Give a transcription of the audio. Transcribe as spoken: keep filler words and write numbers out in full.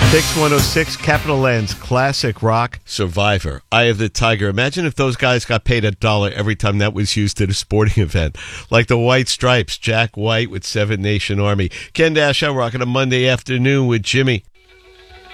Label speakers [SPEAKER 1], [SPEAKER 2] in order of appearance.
[SPEAKER 1] six one oh six, Capital Land's classic rock, Survivor, Eye of the Tiger. Imagine if those guys got paid a dollar every time that was used at a sporting event. Like the White Stripes, Jack White with Seven Nation Army. Ken Dash, I'm rocking a Monday afternoon with Jimmy.